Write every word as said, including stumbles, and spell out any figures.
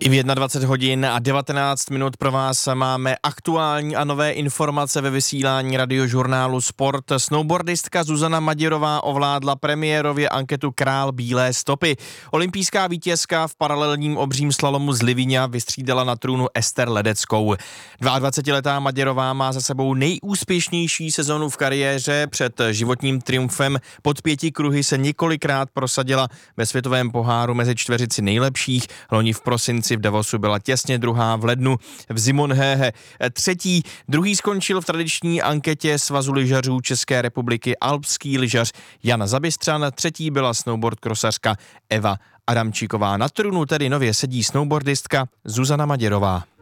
I v dvacet jedna hodin a devatenáct minut pro vás máme aktuální a nové informace ve vysílání radiožurnálu Sport. Snowboardistka Zuzana Maděrová ovládla premiérově anketu Král bílé stopy. Olympijská vítězka v paralelním obřím slalomu z Livíňa vystřídala na trůnu Ester Ledeckou. dvacetiletá Maděrová má za sebou nejúspěšnější sezonu v kariéře. Před životním triumfem pod pěti kruhy se několikrát prosadila ve světovém poháru mezi čtveřici nejlepších. Loni v prosinci v Davosu byla těsně druhá, v lednu v Zimonhéhe třetí. Druhý skončil v tradiční anketě Svazu lyžařů České republiky alpský lyžař Jan Zabistřan. Třetí byla snowboard krosařka Eva Adamčíková. Na trůnu tedy nově sedí snowboardistka Zuzana Maděrová.